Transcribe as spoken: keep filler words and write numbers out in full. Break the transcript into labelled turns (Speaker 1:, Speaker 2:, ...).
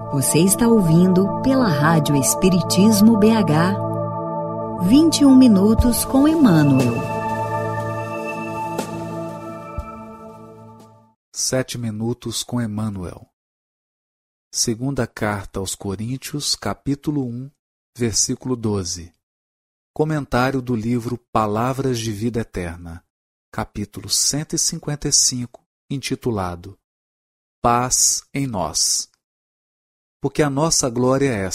Speaker 1: Você está ouvindo pela Rádio Espiritismo B H vinte e um minutos com Emmanuel.
Speaker 2: Sete minutos com Emmanuel. Segunda carta aos Coríntios, capítulo um, versículo doze. Comentário do livro Palavras de Vida Eterna, capítulo cento e cinquenta e cinco, intitulado Paz em Nós. Porque a nossa glória é